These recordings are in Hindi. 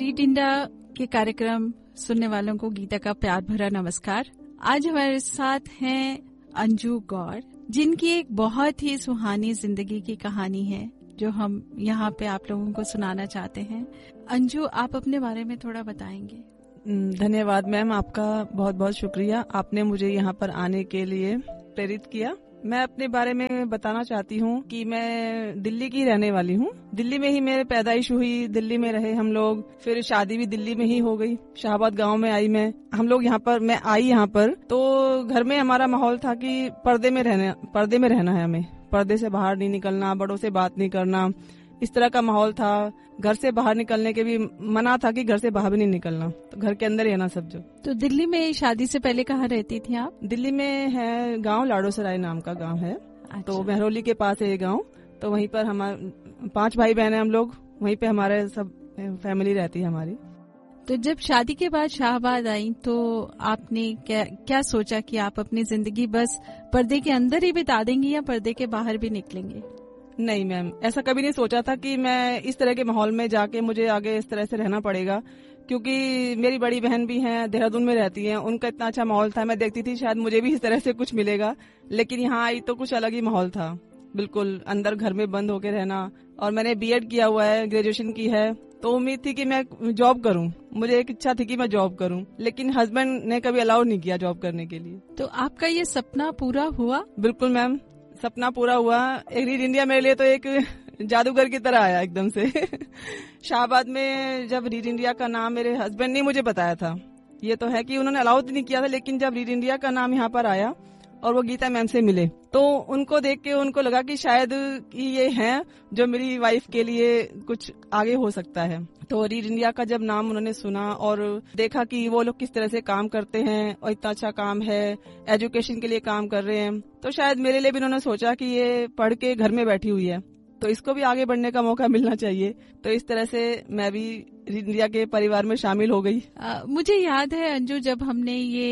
रीड इंडिया के कार्यक्रम सुनने वालों को गीता का प्यार भरा नमस्कार। आज हमारे साथ हैं अंजू गौर, जिनकी एक बहुत ही सुहानी जिंदगी की कहानी है जो हम यहाँ पे आप लोगों को सुनाना चाहते हैं। अंजू, आप अपने बारे में थोड़ा बताएंगे? धन्यवाद मैम, आपका बहुत बहुत शुक्रिया। आपने मुझे यहाँ पर आने के लिए प्रेरित किया। मैं अपने बारे में बताना चाहती हूँ कि मैं दिल्ली की रहने वाली हूँ। दिल्ली में ही मेरी पैदाइश हुई, दिल्ली में रहे हम लोग, फिर शादी भी दिल्ली में ही हो गई। शाहबाद गांव में आई मैं। हम लोग यहाँ पर, मैं आई यहाँ पर तो घर में हमारा माहौल था कि पर्दे में रहना है हमें, पर्दे से बाहर नहीं निकलना, बड़ों से बात नहीं करना, इस तरह का माहौल था। घर से बाहर निकलने के भी मना था कि घर से बाहर भी नहीं निकलना, तो घर के अंदर ही रहना सब जो। तो दिल्ली में शादी से पहले कहाँ रहती थी आप? दिल्ली में है गांव, लाडोसराय नाम का गांव है। अच्छा। तो मेहरौली के पास है ये गांव। तो वहीं पर हम 5 भाई बहन हैं हम लोग, वहीं पे हमारे सब फैमिली रहती है हमारी। तो जब शादी के बाद शाहबाद आई तो आपने क्या सोचा कि आप अपनी जिंदगी बस पर्दे के अंदर ही बिता देंगी या पर्दे के बाहर भी निकलेंगे? नहीं मैम, ऐसा कभी नहीं सोचा था कि मैं इस तरह के माहौल में जाके मुझे आगे इस तरह से रहना पड़ेगा, क्योंकि मेरी बड़ी बहन भी हैं, देहरादून में रहती हैं, उनका इतना अच्छा माहौल था। मैं देखती थी शायद मुझे भी इस तरह से कुछ मिलेगा, लेकिन यहाँ आई तो कुछ अलग ही माहौल था। बिल्कुल अंदर घर में बंद होके रहना। और मैंने बीएड किया हुआ है, ग्रेजुएशन की है, तो उम्मीद थी कि मैं जॉब करूं। मुझे एक इच्छा थी कि मैं जॉब करूं, लेकिन हस्बैंड ने कभी अलाउ नहीं किया जॉब करने के लिए। तो आपका ये सपना पूरा हुआ? बिल्कुल मैम, सपना पूरा हुआ। रीड इंडिया मेरे लिए तो एक जादूगर की तरह आया एकदम से। शाहबाद में जब रीड इंडिया का नाम मेरे हस्बैंड ने मुझे बताया था, ये तो है कि उन्होंने अलाउ नहीं किया था, लेकिन जब रीड इंडिया का नाम यहाँ पर आया और वो गीता मैम से मिले तो उनको देख के उनको लगा कि शायद ये हैं जो मेरी वाइफ के लिए कुछ आगे हो सकता है। तो रीड इंडिया का जब नाम उन्होंने सुना और देखा कि वो लोग किस तरह से काम करते हैं और इतना अच्छा काम है, एजुकेशन के लिए काम कर रहे हैं, तो शायद मेरे लिए भी उन्होंने सोचा कि ये पढ़ के घर में बैठी हुई है तो इसको भी आगे बढ़ने का मौका मिलना चाहिए। तो इस तरह से मैं भी रीड इंडिया के परिवार में शामिल हो गई। मुझे याद है अंजू, जब हमने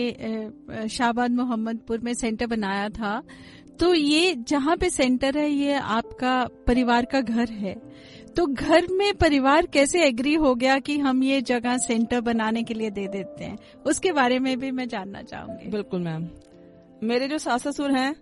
ये शाहबाद मोहम्मदपुर में सेंटर बनाया था तो ये जहाँ पे सेंटर है ये आपका परिवार का घर है, तो घर में परिवार कैसे एग्री हो गया कि हम ये जगह सेंटर बनाने के लिए दे देते हैं, उसके बारे में भी मैं जानना चाहूंगी। बिल्कुल मैम, मेरे जो सास ससुर हैं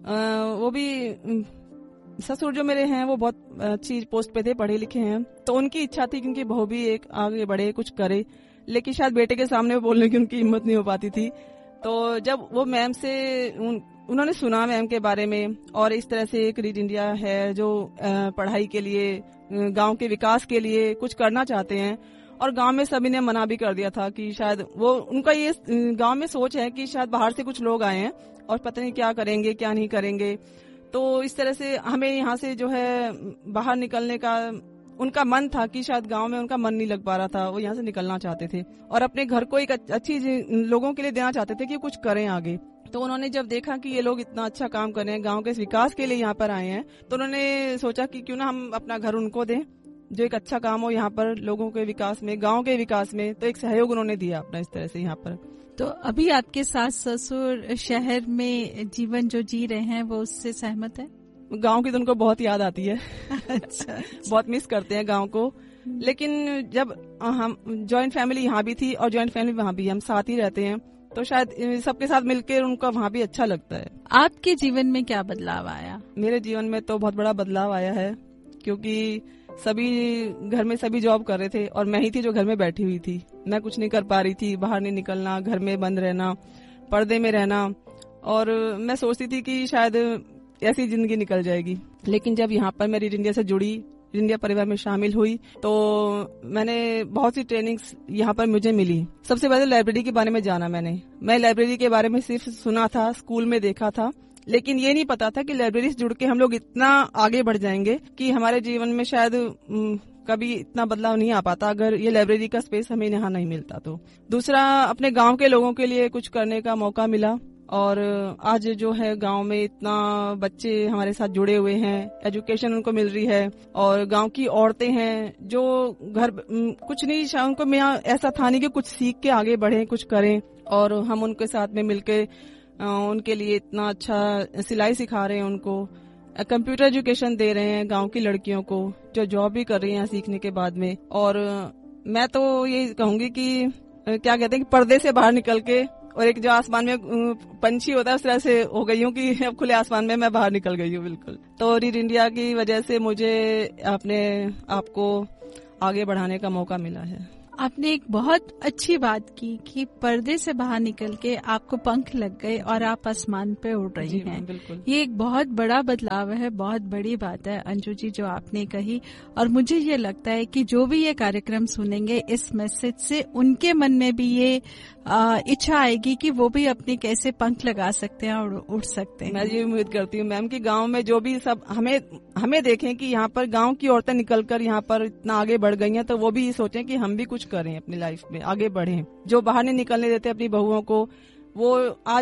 वो भी, ससुर जो मेरे हैं वो बहुत अच्छी पोस्ट पे थे, पढ़े लिखे हैं, तो उनकी इच्छा थी क्योंकि बहू भी एक आगे बढ़े, कुछ करे, लेकिन शायद बेटे के सामने बोलने की उनकी हिम्मत नहीं हो पाती थी। तो जब वो मैम से उन्होंने सुना मैम के बारे में और इस तरह से एक रीड इंडिया है जो पढ़ाई के लिए, गांव के विकास के लिए कुछ करना चाहते हैं, और गांव में सभी ने मना भी कर दिया था कि शायद वो, उनका ये गांव में सोच है कि शायद बाहर से कुछ लोग आए हैं और पता नहीं क्या करेंगे क्या नहीं करेंगे। तो इस तरह से हमें यहाँ से जो है बाहर निकलने का उनका मन था कि शायद गांव में उनका मन नहीं लग पा रहा था, वो यहाँ से निकलना चाहते थे और अपने घर को एक अच्छी लोगों के लिए देना चाहते थे कि कुछ करें आगे। तो उन्होंने जब देखा कि ये लोग इतना अच्छा काम कर रहे हैं, गांव के विकास के लिए यहाँ पर आए हैं, तो उन्होंने सोचा कि क्यों ना हम अपना घर उनको दें जो एक अच्छा काम हो यहाँ पर लोगों के विकास में, गाँव के विकास में। तो एक सहयोग उन्होंने दिया अपना इस तरह से यहाँ पर। तो अभी आपके सास ससुर शहर में जीवन जो जी रहे हैं वो उससे सहमत है? गांव की तो उनको बहुत याद आती है। अच्छा। बहुत मिस करते हैं गांव को, लेकिन जब हम जॉइंट फैमिली यहाँ भी थी और जॉइंट फैमिली वहाँ भी, हम साथ ही रहते हैं, तो शायद सबके साथ मिलकर उनका वहाँ भी अच्छा लगता है। आपके जीवन में क्या बदलाव आया? मेरे जीवन में तो बहुत बड़ा बदलाव आया है, क्योंकि सभी घर में सभी जॉब कर रहे थे और मैं ही थी जो घर में बैठी हुई थी। मैं कुछ नहीं कर पा रही थी, बाहर नहीं निकलना, घर में बंद रहना, पर्दे में रहना, और मैं सोचती थी कि शायद ऐसी जिंदगी निकल जाएगी। लेकिन जब यहाँ पर मैं रीड इंडिया से जुड़ी, रीड इंडिया परिवार में शामिल हुई, तो मैंने बहुत सी ट्रेनिंग्स यहाँ पर मुझे मिली। सबसे पहले लाइब्रेरी के बारे में जाना मैं लाइब्रेरी के बारे में सिर्फ सुना था, स्कूल में देखा था, लेकिन ये नहीं पता था कि लाइब्रेरी से जुड़ के हम लोग इतना आगे बढ़ जाएंगे कि हमारे जीवन में शायद कभी इतना बदलाव नहीं आ पाता अगर ये लाइब्रेरी का स्पेस हमें यहाँ नहीं मिलता। तो दूसरा, अपने गांव के लोगों के लिए कुछ करने का मौका मिला, और आज जो है गांव में इतना बच्चे हमारे साथ जुड़े हुए हैं, एजुकेशन उनको मिल रही है, और गांव की औरतें हैं जो घर कुछ नहीं, उनको मैं ऐसा था नहीं कि कुछ सीख के आगे बढ़े, कुछ करें, और हम उनके साथ में मिलके उनके लिए इतना अच्छा सिलाई सिखा रहे हैं, उनको कंप्यूटर एजुकेशन दे रहे हैं गांव की लड़कियों को जो जॉब भी कर रही हैं सीखने के बाद में। और मैं तो ये कहूंगी कि क्या कहते हैं कि पर्दे से बाहर निकल के और एक जो आसमान में पंछी होता है उस तरह से हो गई हूँ कि अब खुले आसमान में मैं बाहर निकल गई हूँ बिल्कुल। तो रीड इंडिया की वजह से मुझे अपने आप को आगे बढ़ाने का मौका मिला है। आपने एक बहुत अच्छी बात की कि पर्दे से बाहर निकल के आपको पंख लग गए और आप आसमान पे उड़ रही हैं। बिल्कुल, ये एक बहुत बड़ा बदलाव है, बहुत बड़ी बात है अंजू जी जो आपने कही। और मुझे ये लगता है कि जो भी ये कार्यक्रम सुनेंगे इस मैसेज से उनके मन में भी ये इच्छा आएगी कि वो भी अपने कैसे पंख लगा सकते हैं और उड़ सकते हैं। मैं ये उम्मीद करती हूँ मैम कि गांव में जो भी सब हमें देखें कि यहाँ पर गांव की औरतें निकलकर यहाँ पर इतना आगे बढ़ गई हैं, तो वो भी सोचें कि हम भी कुछ करें अपनी लाइफ में, आगे बढ़ें। जो बाहर नहीं निकलने देते अपनी बहुओं को, वो आज